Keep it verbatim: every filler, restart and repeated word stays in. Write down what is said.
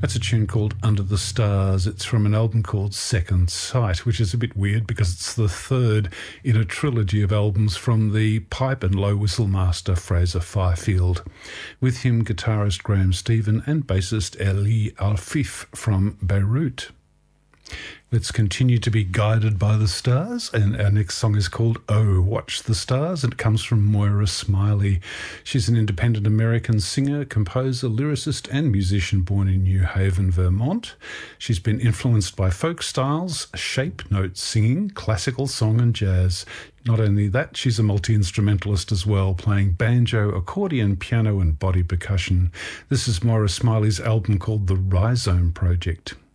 That's a tune called Under the Stars. It's from an album called Second Sight, which is a bit weird because it's the third in a trilogy of albums from the pipe and low whistle master Fraser Fifield. With him, guitarist Graham Stephen and bassist Eli Alfif from Beirut. Let's continue to be guided by the stars, and our next song is called Oh, Watch the Stars, and it comes from Moira Smiley. She's an independent American singer, composer, lyricist and musician born in New Haven, Vermont. She's been influenced by folk styles, shape note singing, classical song and jazz. Not only that, she's a multi-instrumentalist as well, playing banjo, accordion, piano and body percussion. This is Moira Smiley's album called The Rhizome Project.